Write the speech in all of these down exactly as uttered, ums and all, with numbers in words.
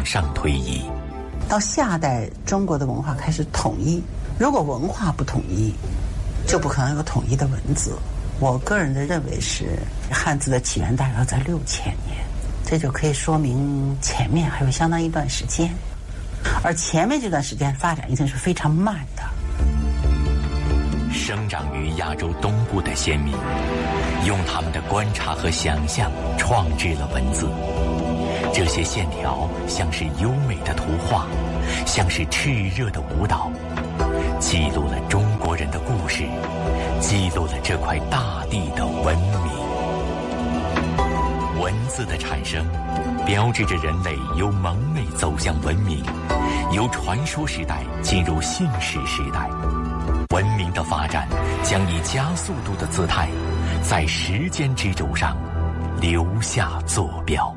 上推移。 到夏代，中国的文化开始统一。如果文化不统一，就不可能有统一的文字。我个人的认为是，汉字的起源大概在六千年，这就可以说明前面还有相当一段时间，而前面这段时间发展一定是非常慢的。 生长于亚洲东部的先民，用他们的观察和想象创制了文字。这些线条像是优美的图画，像是炽热的舞蹈，记录了中国人的故事，记录了这块大地的文明。文字的产生，标志着人类由蒙昧走向文明，由传说时代进入信史时代。文明的发展将以加速度的姿态，在时间之轴上留下坐标。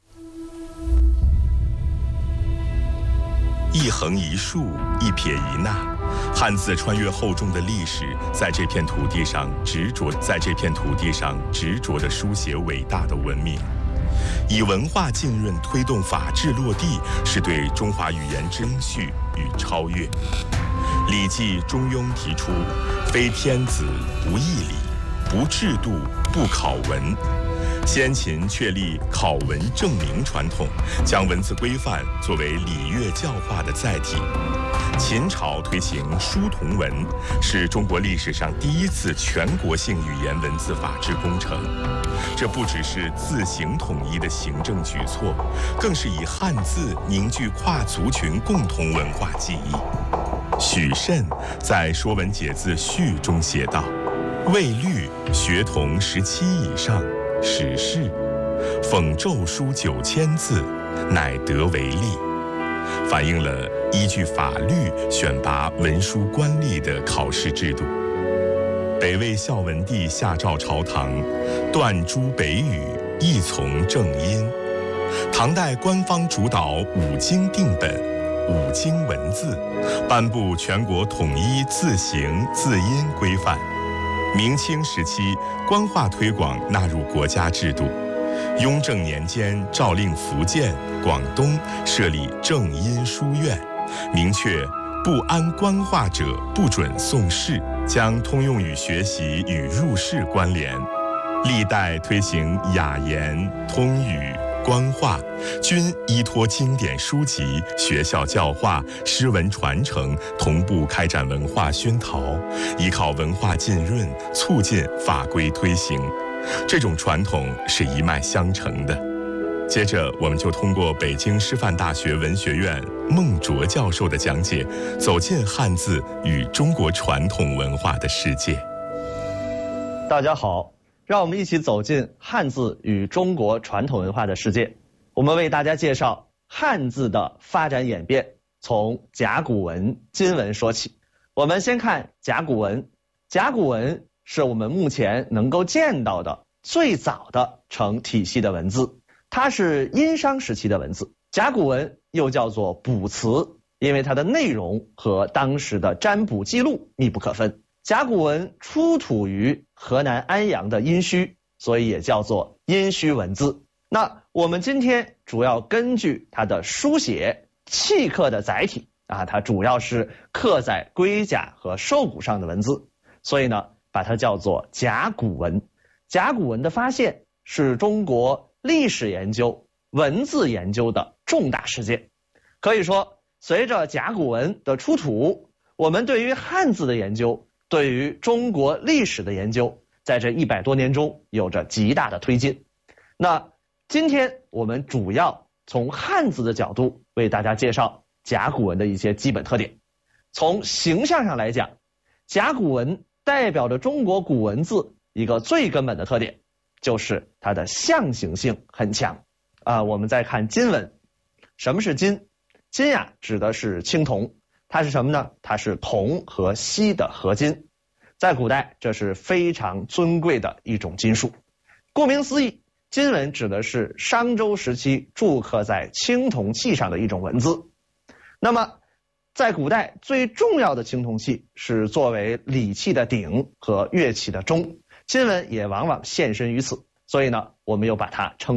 一横一竖，一撇一捺，汉字穿越厚重的历史，在这片土地上执着，在这片土地上执着地书写伟大的文明。以文化浸润推动法治落地，是对中华语言臻续与超越。《礼记·中庸》提出：“非天子不义礼，不制度不考文。”先秦确立考文正名传统，将文字规范作为礼乐教化的载体。秦朝推行书同文，是中国历史上第一次全国性语言文字法治工程。这不只是字形统一的行政举措，更是以汉字凝聚跨族群共同文化记忆。许慎在《说文解字序》中写道：“魏律学童十七以上，史事，讽咒书九千字，乃得为例。”反映了依据法律选拔文书官吏的考试制度。北魏孝文帝下诏朝堂，断诸北语，亦从正音。唐代官方主导五经定本、五经文字，颁布全国统一字形字音规范。明清时期，官话推广纳入国家制度。雍正年间，诏令福建、广东设立正音书院，明确不谙官话者不准诵试，将通用语学习与入仕关联。历代推行雅言、通语、官话，均依托经典书籍、学校教化、诗文传承，同步开展文化熏陶，依靠文化浸润，促进法规推行。这种传统是一脉相承的。接着，我们就通过北京师范大学文学院孟卓教授的讲解，走进汉字与中国传统文化的世界。 大家好，让我们一起走进汉字与中国传统文化的世界。我们为大家介绍汉字的发展演变，从甲骨文、金文说起。我们先看甲骨文。甲骨文是我们目前能够见到的最早的成体系的文字，它是殷商时期的文字。甲骨文又叫做卜辞，因为它的内容和当时的占卜记录密不可分。甲骨文出土于河南安阳的殷墟，所以也叫做殷墟文字。那我们今天主要根据它的书写契刻的载体啊，它主要是刻在龟甲和兽骨上的文字，所以呢把它叫做甲骨文。甲骨文的发现是中国历史研究、文字研究的重大事件。可以说，随着甲骨文的出土，我们对于汉字的研究，对于中国历史的研究，在这一百多年中有着极大的推进。那今天我们主要从汉字的角度为大家介绍甲骨文的一些基本特点。从形象上来讲，甲骨文代表着中国古文字一个最根本的特点，就是它的象形性很强啊、呃。我们再看金文，什么是金？金呀，指的是青铜，它是什么呢？它是铜和锡的合金，在古代这是非常尊贵的一种金属。顾名思义，金文指的是商周时期铸刻在青铜器上的一种文字。那么在古代最重要的青铜器是作为礼器的鼎和乐器的钟，金文也往往现身于此，所以呢我们又把它称